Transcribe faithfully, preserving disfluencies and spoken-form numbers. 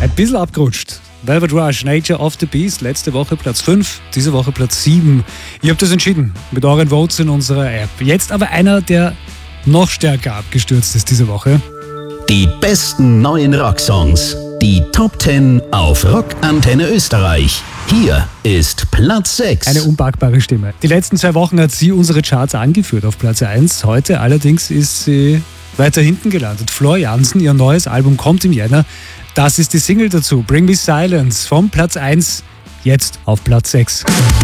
Ein bisschen abgerutscht. Velvet Rush, Nature of the Beast, letzte Woche Platz fünf, diese Woche Platz sieben. Ihr habt das entschieden mit euren Votes in unserer App. Jetzt aber einer, der noch stärker abgestürzt ist diese Woche. Die besten neuen Rocksongs. Die Top zehn auf Rockantenne Österreich. Hier ist Platz sechs. Eine unpackbare Stimme. Die letzten zwei Wochen hat sie unsere Charts angeführt auf Platz eins. Heute allerdings ist sie weiter hinten gelandet. Floor Jansen, ihr neues Album kommt im Jänner. Das ist die Single dazu. Bring Me Silence vom Platz eins jetzt auf Platz sechs.